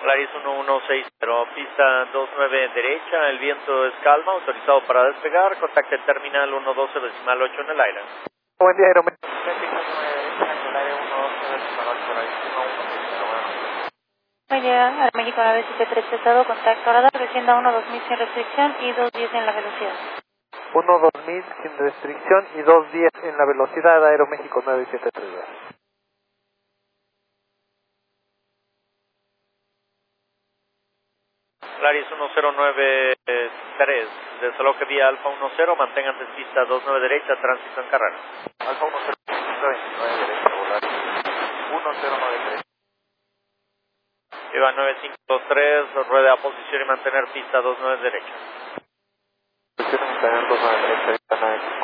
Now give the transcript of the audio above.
Laris 1160, pista 29 derecha, el viento es calma, autorizado para despegar, contacte el terminal 112.8 en el aire. Buen día, Aeroméxico. Buen día, Aeroméxico 973 pesado, contacto radar, descienda 12000 sin restricción y 210 en la velocidad. 12000 sin restricción y 210 en la velocidad, Aeroméxico 973. Laris 1093, desaloje vía Alfa 10, mantengan de pista 29 derecha, tránsito en carrera. Alfa 10, 29 derecha, volar 1093. Lleva 9523, rueda a posición y mantener pista 29 derecha. Posición y mantener 29 derecha,